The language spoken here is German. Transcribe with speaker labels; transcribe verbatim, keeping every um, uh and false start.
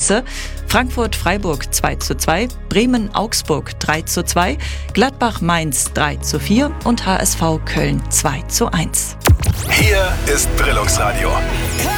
Speaker 1: Ergebnisse: Frankfurt-Freiburg zwei zu zwei, Bremen-Augsburg drei zu zwei, Gladbach-Mainz drei zu vier und H S V Köln zwei zu eins.
Speaker 2: Hier ist Brilungsradio.